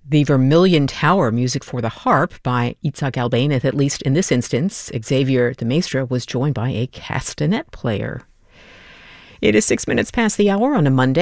The Vermilion Tower, music for the harp by Itzhak Albéniz. At least in this instance, Xavier de Maistre was joined by a castanet player. It is 6 minutes past the hour on a Monday.